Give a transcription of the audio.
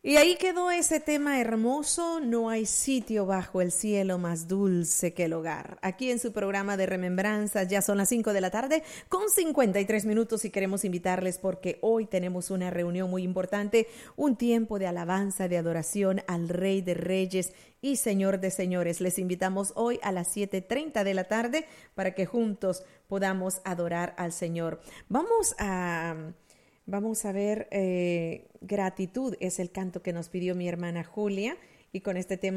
Y ahí quedó ese tema hermoso, no hay sitio bajo el cielo más dulce que el hogar. Aquí en su programa de remembranzas ya son las 5 de la tarde con 53 minutos y queremos invitarles porque hoy tenemos una reunión muy importante, un tiempo de alabanza, de adoración al Rey de Reyes y Señor de Señores. Les invitamos hoy a las 7:30 de la tarde para que juntos podamos adorar al Señor. Vamos a ver, gratitud es el canto que nos pidió mi hermana Julia y con este tema